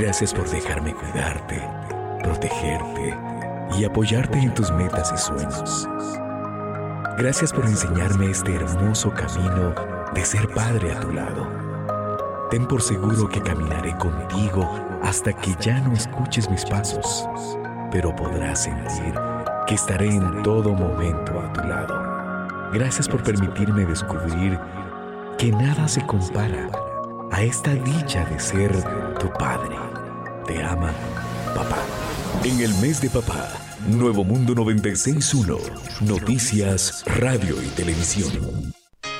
Gracias por dejarme cuidarte, protegerte y apoyarte en tus metas y sueños. Gracias por enseñarme este hermoso camino de ser padre a tu lado. Ten por seguro que caminaré contigo hasta que ya no escuches mis pasos, pero podrás sentir que estaré en todo momento a tu lado. Gracias por permitirme descubrir que nada se compara a esta dicha de ser tu padre. Te ama, papá. En el mes de papá, Nuevo Mundo 96.1, noticias, radio y televisión.